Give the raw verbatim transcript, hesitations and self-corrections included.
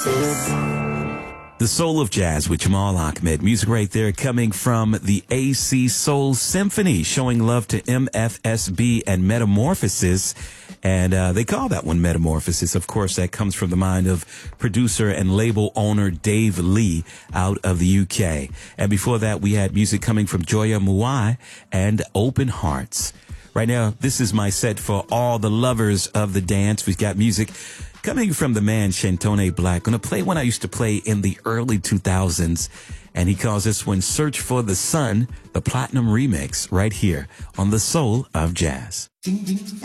The Soul of Jazz with Jamal Ahmed. Music right there coming from the A C Soul Symphony, showing love to M F S B and Metamorphosis. And uh, they call that one Metamorphosis. Of course, that comes from the mind of producer and label owner Dave Lee out of the U K. And before that, we had music coming from Joya Muai and Open Hearts. Right now, this is my set for all the lovers of the dance. We've got music coming from the man Shantone Black. Gonna play one I used to play in the early two thousands, and he calls this one Search for the Sun, the Platinum Remix, right here on The Soul of Jazz.